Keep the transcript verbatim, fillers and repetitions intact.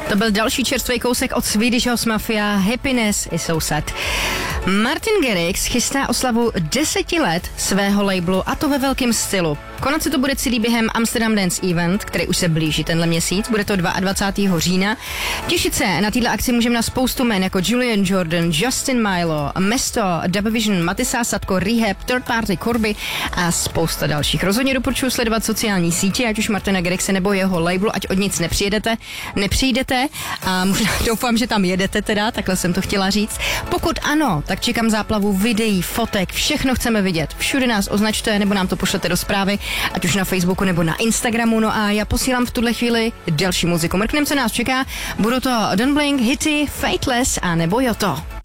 To byl další čerstvý kousek od Swedish House Mafia, Happiness is so sad. Martin Garrix chystá oslavu deseti let svého labelu a to ve velkém stylu. Konat se to bude celý během Amsterdam Dance Event, který už se blíží tenhle měsíc, bude to dvacátého druhého října. Těšit se na této akci můžeme na spoustu men jako Julian Jordan, Justin Milo, Mesto, Dubvision, Matisa Sadko, Rehab, Third Party, Corby a spousta dalších. Rozhodně doporučuji sledovat sociální sítě, ať už Martina Garrixe nebo jeho labelu, ať od nic nepřijedete, nepřijdete a možná doufám, že tam jedete teda, takhle jsem to chtěla říct. Pokud ano, tak čekám záplavu videí, fotek, všechno chceme vidět. Všude nás označte nebo nám to pošlete do zprávy, ať už na Facebooku nebo na Instagramu. No a já posílám v tuhle chvíli další muziku. Mrknem, co nás čeká. Budou to Don't Blink, Hity, Fateless a nebo Joto.